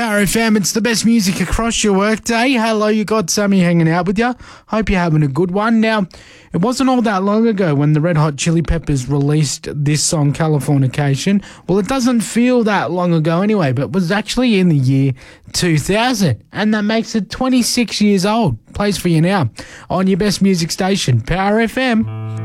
Power FM, it's the best music across your workday. Hello, you got Sammy hanging out with you. Hope you're having a good one. Now, it wasn't all that long ago when the Red Hot Chili Peppers released this song, Californication. Well, it doesn't feel that long ago anyway, but it was actually in the year 2000, and that makes it 26 years old. Plays for you now on your best music station, Power FM.